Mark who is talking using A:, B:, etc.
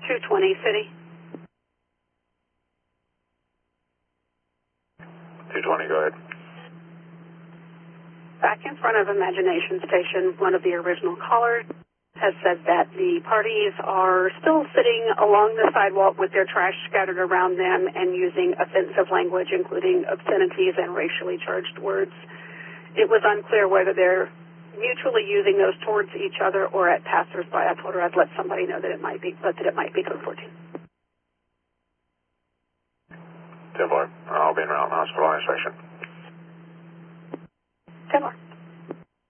A: 220 City.
B: 220, go ahead.
A: Back in front of Imagination Station, one of the original callers has said that the parties are still sitting along the sidewalk with their trash scattered around them and using offensive language, including obscenities and racially charged words. It was unclear whether they're mutually using those towards each other or at passersby. I told her I'd let somebody know that it might be code 14.
B: 10-4, I'll be in Mountain Hospital Line Station.
A: 10-4.